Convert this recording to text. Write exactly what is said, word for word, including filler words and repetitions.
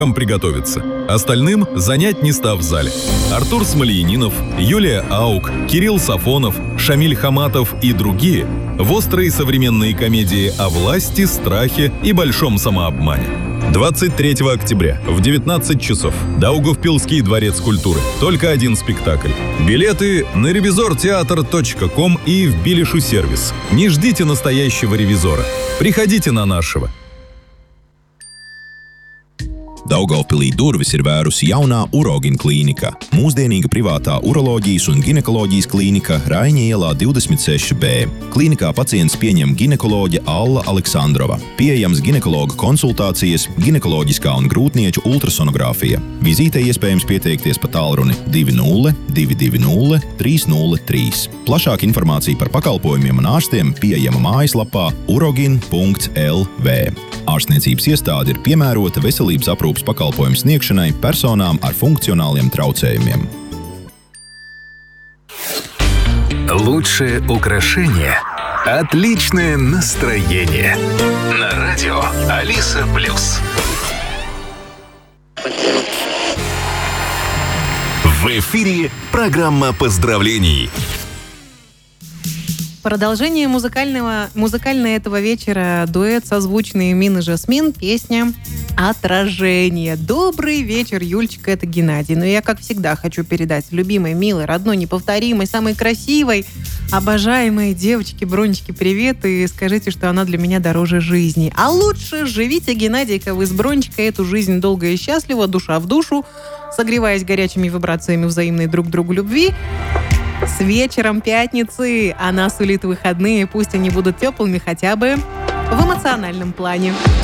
приготовиться. Остальным занять места в зале. Артур Смольянинов, Юлия Аук, Кирилл Сафонов, Шамиль Хаматов и другие в острые современные комедии о власти, страхе и большом самообмане. двадцать третьего октября в девятнадцать часов. Даугавпилский дворец культуры. Только один спектакль. Билеты на ревизортеатр точка ком и в Билишу сервис. Не ждите настоящего ревизора. Приходите на нашего. Daugavpilī durvis ir vērusi jaunā urogina klīnika. Mūsdienīga privātā uroloģijas un ginekoloģijas klīnika Raiņa ielā divdesmit seši B. Klīnikā pacients pieņem ginekoloģe Alla Aleksandrova. Pieejams ginekologa konsultācijas, ginekoloģiskā un grūtnieču ultrasonogrāfija. Vizītei iespējams pieteikties pa tālruni divi nulle divi divi nulle trīs nulle trīs. Plašāka informācija par pakalpojumiem un ārstiem pieejama mājaslapā urogin punkts l v. Ārstniecības iestāde ir piemērota veselības aprūpes pakalpojumu sniegšanai personām ar funkcionāliem traucējumiem. Лучшее украшение – отличное настроение. На радио Алиса Плюс. В эфире программа поздравлений. Продолжение музыкального, музыкального этого вечера дуэт созвучный Мин и Жасмин, песня «Отражение». Добрый вечер, Юльчика, это Геннадий. Но я, как всегда, хочу передать любимой, милой, родной, неповторимой, самой красивой, обожаемой девочке Бронечке привет и скажите, что она для меня дороже жизни. А лучше живите, Геннадийка, вы с Бронечкой эту жизнь долго и счастливо, душа в душу, согреваясь горячими вибрациями взаимной друг другу любви. С вечером пятницы она сулит выходные, пусть они будут теплыми хотя бы в эмоциональном плане.